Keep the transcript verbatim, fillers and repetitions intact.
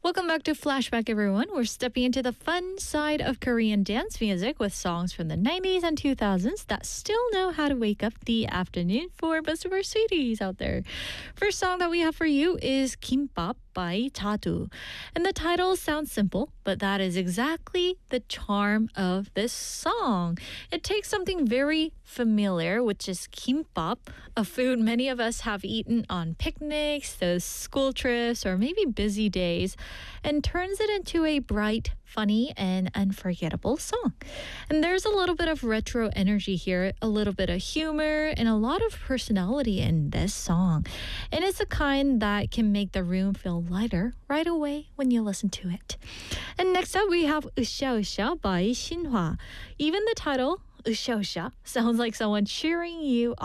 Welcome back to Flashback, everyone. We're stepping into the fun side of Korean dance music with songs from the nineties and two thousands that still know how to wake up the afternoon for most of our sweeties out there. First song that we have for you is Kimbap by Tadu. And the title sounds simple, but that is exactly the charm of this song. It takes something very familiar, which is kimbap, a food many of us have eaten on picnics, those school trips, or maybe busy days, and turns it into a bright, funny, and unforgettable song. And there's a little bit of retro energy here, a little bit of humor, and a lot of personality in this song. And it's the kind that can make the room feel lighter right away when you listen to it. And next up, we have 으쌰 으쌰 by Shinhwa. Even the title, 으쌰 으쌰, sounds like someone cheering you